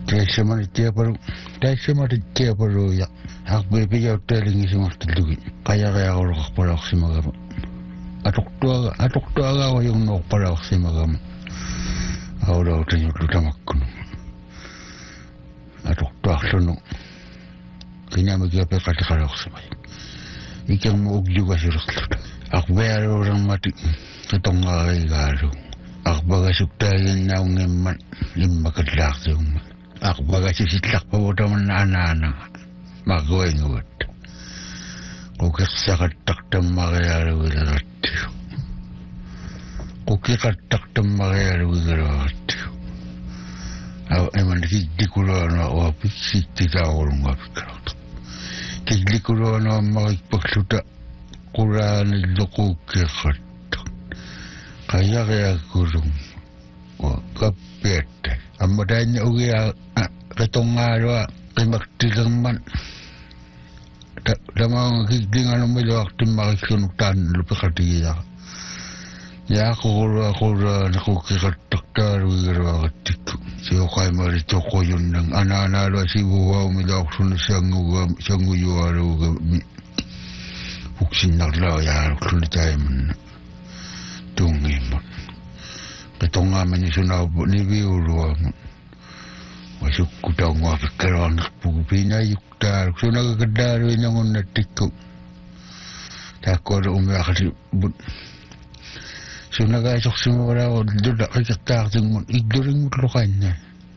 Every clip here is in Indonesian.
Taissamalittia paru ja hakbe pijauttaalingi simartillugi qajariaquluqarpalaqsimagama atuqtuaga junnuuqpalaqsimagama aulautinullu tamakkunu atuqtuarlunu kinamakiapeqatiqalaqsimay ikermu ugjugasilerluta aqbealuulermati qitongqariigaalu aqbagasuktaagиннаунгиммат иммакаллаартигумма aqbagasisillaqpavutamanna anaanaga maquinguvat qukiqsaqattaqtammarialugilerattigu qukiqattaqtammarialugilerattigu aw eman kiddikuluana uapiksittitaaqulungapikkalaqa kiddikuluana ammarikpakluta qulaanilluquukkiiqqatta qayariakkulum kappiatta amma taanna ugia qitongaalua qimartilerman tamaanga kiddingalumiluartimmariksunuk taannalu peqatigilaqa yaaqurua naqukiqattaqtaalugigaluaqattikku siuqaimali toquyunnang anaanaalua sivuaumiluarluni sianguyualuugami uksinnarlaa yaaluqluni taimanna tungimmat qitongaamani sunaupu niviuluamu wasukkutaunguapikkalaarnerpugu piinaayuktaaluk sunagakadaaluinangunnattikku taakkualu umiaqati sunagaisorsimavalaaqu lula qikertaartingmut igluringmut luqaannaa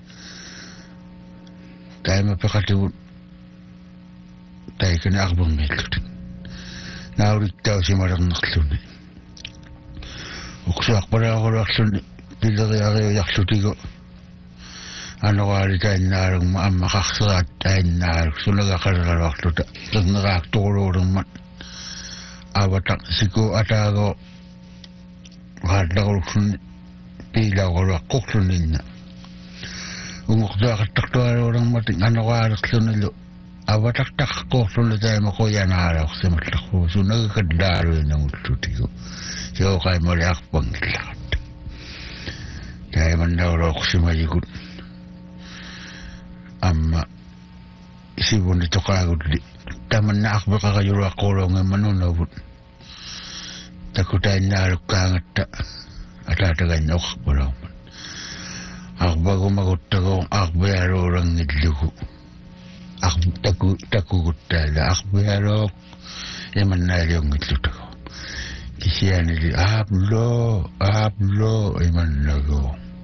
taima peqatigut taikani arpermiillut naaulittausimalernerluni uqsuarpalaaquluarluni pileriariujarlutigu anoraali taannaalugma ammaqarseraat taannaaluk sunagaqaleraluarluta qerneraaqtoruluulermat avataq siku ataago qaallaquluqluni piilauqaluaqqorluninna unguqtuaqattaqtualuulermat anoraaleqlunilu avataqtaqqorluni taima qoyanaalauqsimallarpu sunagakallaaluinangullutigu siuqaimali arpangillaqat taimannaulooqsimalikut amma sivuni toqaagulli tamanna arpeqaqajuluaqquluungammanunavut takutaannaalukkaangatta ataataganna oqarpalaumman arpagumaguttago arpialuulangillugu takuguttaala arpialuoq imannaaliungillutago kisianili aaplo imannago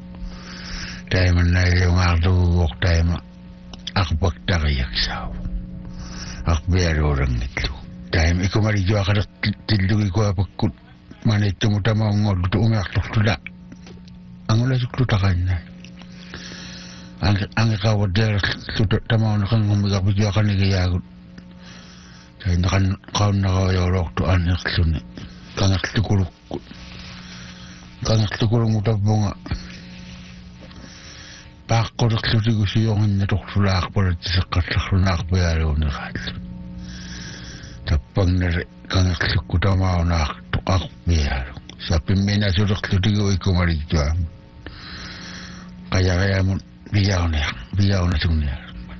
taimannaaliungaartuguuq taima arpaktariaksau arpialuulangillu taima ikumalijua-tillugi-kuapakkut manittumu tamaungollutu umiarlortula angulasuklutaqanna angiqauattialerluta tamaunaqanngummiqarpitiuaqanigiyaagut tainaqan qaunnaruajorluortu anerluni kangertukulungu tappunga paaqqullerlutigu siornginna tortulaarpalattiseqqallarlunaarpialuuneraatlu tappannere kangerlukku tamaunaartu arpialu sapimminasulerlutigu ikumaliktuamu qajariamun pijaunasugniarman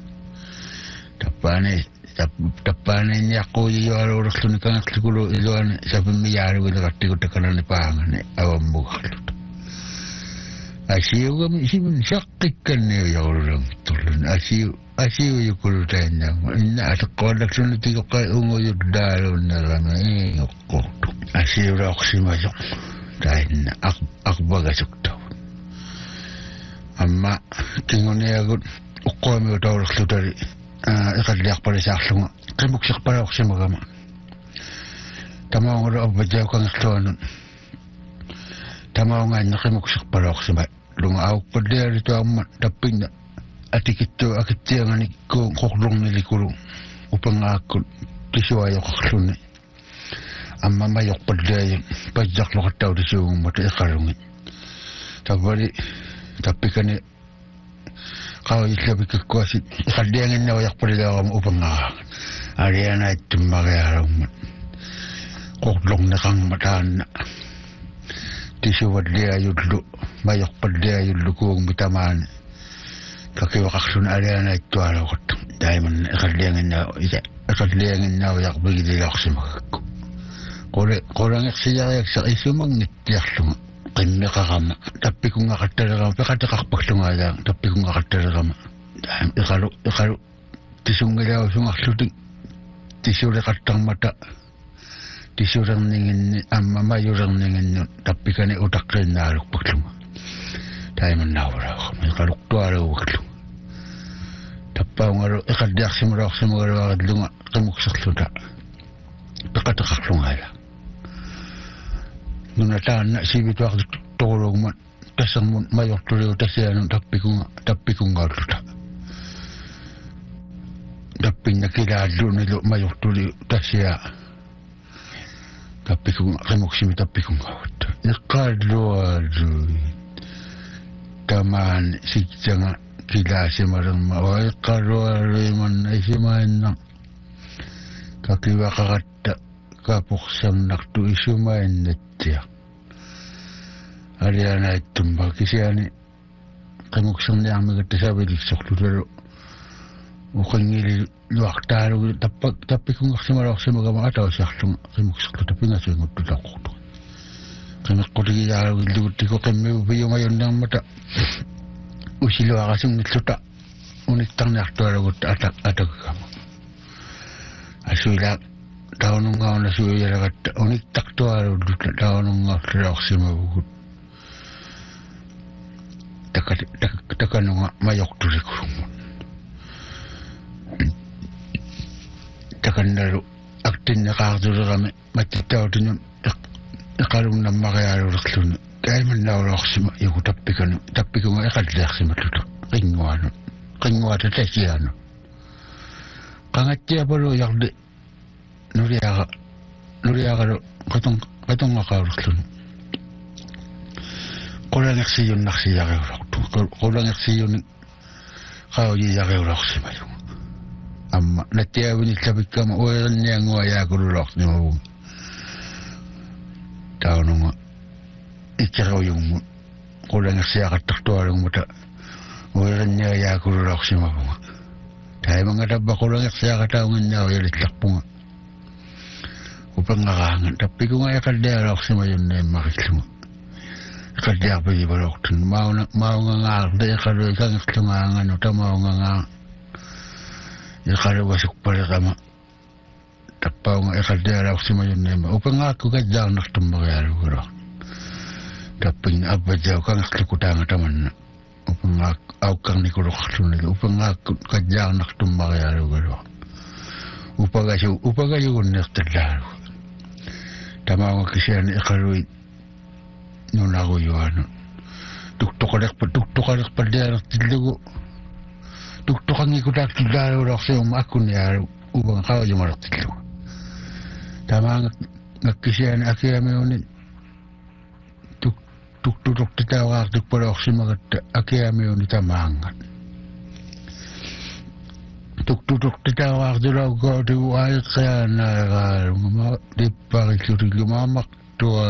tappaaniinniaqquujijualuulerluni kangerlukulu iluani sapimmiyalugilerattigutakanani paangani avammugarluta asiugami isimun saqqikkanniujaululangitturluni asiuyukulutainnaama inna ateqquallaksuni tigoqqai unguyuddaaluunnerama iiqqortu asiulauqsimasoq tainna aqbagasuktaun amma kinguniagut uqquamiutaulerlutari iqalliarpalisaarlunga qimuksiqpalauqsimagama tamaungulu avvatiaukangerluanun tamaungaanna qimuksiqpalauqsima lunga auppallialituammat tappinna atikittu akittiangani qoqlornilikulu upangaakkut tisuajoqarluni amma majoqpalliajun passarloqattautisuugummata iqalungit tappali tappikani qaujillapikakkuasit iqallianginnaujarpalilaaqama upangaa arianaittummarialummat qoqlorneqangmataanna tisuvalliajullu majoqpalliajullu kuungmitamaani Kakiwakaksun aliana ittualukut. Taiman ikalliangin na uyak bigidilaksimagakku. Kulangiksiyayak isumangittiarlunga. Qimmikaqama. Tappikunga qattalaqama. Piqatikaqpaktungaalaang. Tappikunga qattalaqama. Iqalu tisungilausungarluti. Tisuriqattangmata. Tisurerninginni amma mayurerninginni tappikani utaqqinaalukpaklunga. Taiman nauraqama. Iqaluktualauwaklunga. Tappaungalu iqaddiaqsimuraqsimugaluaqallunga qimuksarluta. Piqatikaqlungaala. Nuna taanna sivituaqtu toqulugman tassermun majortuliu tasianun tappikungaulluta. Tappinna kilaalluunilu majortuliu tasia qimuksimi tappikungautta. Iqqaallualluit tamaan siksanga kilaasimarerma iqqaallualluiman isimainna kakiwaqaqatta kapuqsarnartu isumainnattia. Alianaittumpa kisiani qimuksarniarmigatta saviliksorlutalu uqingili luaqtaalu tappikungarsimalorsimagama atausiarlunga qimuksarluta pingasuinguttutaqortu. Qimeqqutigiaalugilluguttiko qimmiu piyumayunnermata usiluaqasungilluta unittarniartualugutta atakama. Asuila taunungauna suuyalagatta unittaqtualulluta taunungaarlorsimavugut. Takanunga majortulikurungun. Takannalu aktinneqaartulerami mattitautunun iqalunnammariaalullerluni kaimannauloorsima yuku tappikunga iqalliarsimatluta qinguata tasianu qangattiapalu yarli nuliaqalu qatongaqaullerluni qulangersiyunnarsiyaqiulortu qulangersiyuni qaujiyaqulorsimalu amma nattiavuni tapikkama ueranniangua yaaqululornimavu taununga ikkaraujungu qulangersiaqattartualungmuta uerannia yaaqululorsimavuga taimanga tabba qulangersiaqataunginnaau yalitlarpunga upangaraangan tappikunga iqallialorsimayunneemmaqillunga iqalliarpigivalortun maungangaarta iqalu ikangerlungaanganu tamaungangaa iqalugasukpaliqama tappaunga iqallialorsimayunneemma upangaakku kajjaarnartummarialugulor tapping abbajau kangerlukutaanga tamanna upangaakku aukkarnikuluqarlunilu upangaakku kajjaarnartummarialugulor upagayugunnertallaalugu tamaunga kisiani iqalui nunaruyuanu tuktuqalerpallialertillugu tuktuqangikutaaqtillaalulorsiuma akkuniaalu upan qauyumalertillugu tamaanga ngakkisiani akiamiuni tuktutortitauqaartukpalorsimagatta akiamiuni tamaangan tuktutortitauqaartulaukkautugu aiqqaanaaqaalunga tipparillutillu maamaqtua